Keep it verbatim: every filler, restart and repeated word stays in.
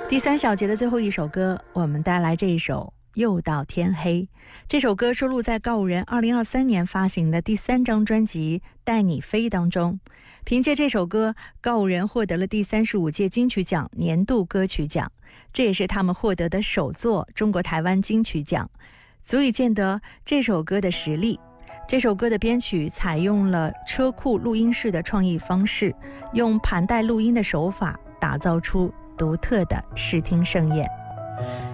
第三小节的最后一首歌，我们带来这一首又到天黑。这首歌收录在告五人二零二三年发行的第三张专辑《带你飞》当中。凭借这首歌，告五人获得了第三十五届金曲奖年度歌曲奖，这也是他们获得的首座中国台湾金曲奖，足以见得这首歌的实力。这首歌的编曲采用了车库录音室的创意方式，用盘带录音的手法打造出独特的视听盛宴。